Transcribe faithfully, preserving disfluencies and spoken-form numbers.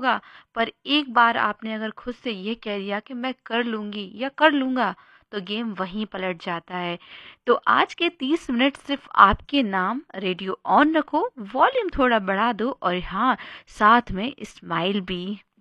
होगा, पर एक बार आपने अगर खुद से ये कह दिया कि मैं कर लूँगी या कर लूँगा, तो गेम वहीं पलट जाता है। तो आज के तीस मिनट सिर्फ़ आपके नाम, रेडियो ऑन रखो, वॉल्यूम थोड़ा बढ़ा दो और हाँ, साथ में स्माइल भी।